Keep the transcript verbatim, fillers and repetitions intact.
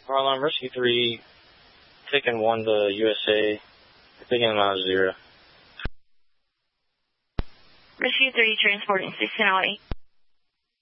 Harlem, Rescue three, taking one to U S A, taking them out of zero. Rescue three, transporting six and eight.